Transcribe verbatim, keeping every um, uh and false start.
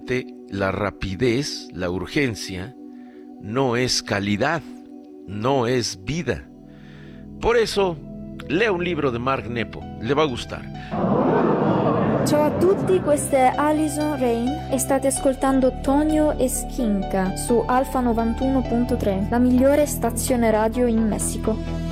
Realmente la rapidez, la urgencia, no es calidad, no es vida. Por eso, lea un libro de Mark Nepo, le va a gustar. Ciao a tutti, questa è Alison Rain e state ascoltando Tonio e Skinka su Alfa novantuno punto tre, la migliore stazione radio in Messico.